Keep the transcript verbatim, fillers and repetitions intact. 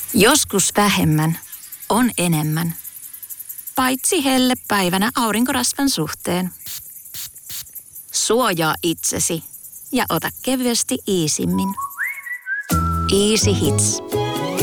Joskus vähemmän on enemmän. Paitsi hellepäivänä aurinkorasvan suhteen. Suojaa itsesi ja ota kevyesti Easimmin. Easy Hits.